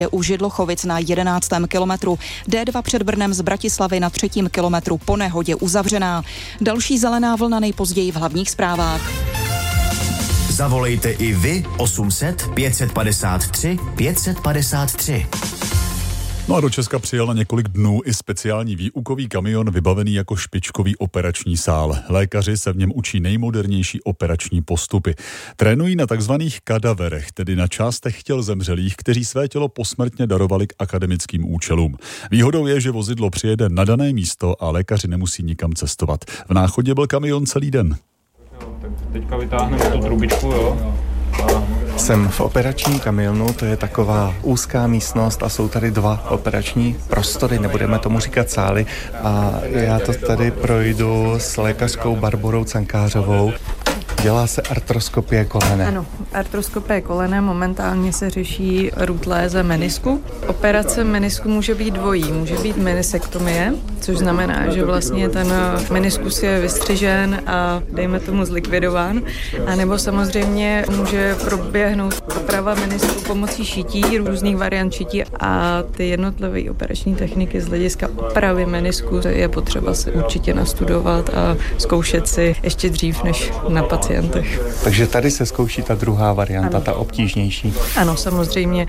je u Židlochovic na 11. kilometru. D2 před Brnem z Bratislavy na 3. kilometru po nehodě uzavřená. Další zelená vlna nejpozději v hlavních zprávách. Zavolejte i vy 800 553 553. No a do Česka přijel na několik dnů i speciální výukový kamion vybavený jako špičkový operační sál. Lékaři se v něm učí nejmodernější operační postupy. Trénují na takzvaných kadaverech, tedy na částech těl zemřelých, kteří své tělo posmrtně darovali k akademickým účelům. Výhodou je, že vozidlo přijede na dané místo a lékaři nemusí nikam cestovat. V Náchodě byl kamion celý den. Tak teďka vytáhneme tu trubičku, jo. Jsem v operačním kamionu, to je taková úzká místnost a jsou tady 2 operační prostory, nebudeme tomu říkat sály, a já to tady projdu s lékařkou Barborou Cankářovou. Dělá se artroskopie kolene. Ano, artroskopie kolene, momentálně se řeší rutléze menisku. Operace menisku může být dvojí, může být menisektomie, což znamená, že vlastně ten meniskus je vystřižen a dejme tomu zlikvidován, anebo samozřejmě může proběhnout oprava menisku pomocí šití, různých variant šití, a ty jednotlivé operační techniky z hlediska opravy menisku je potřeba se určitě nastudovat a zkoušet si ještě dřív než na pacientech. Takže tady se zkouší ta druhá varianta, ano. Ta obtížnější. Ano, samozřejmě.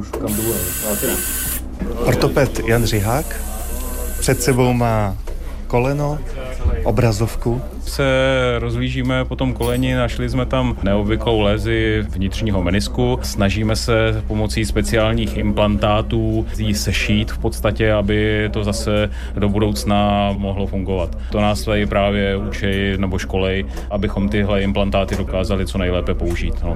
Ortoped Jan Řihák před sebou má koleno, obrazovku. Se rozhlížíme po tom koleni, našli jsme tam neobvyklou lézi vnitřního menisku. Snažíme se pomocí speciálních implantátů ji sešít v podstatě, aby to zase do budoucna mohlo fungovat. To nás tady právě učí nebo školej, abychom tyhle implantáty dokázali co nejlépe použít. No.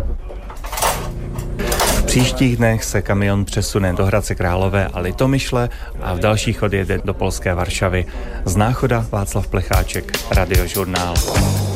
V příštích dnech se kamion přesune do Hradce Králové a Litomyšle a v dalších odjede do polské Varšavy. Z Náchoda Václav Plecháček, Radiožurnál.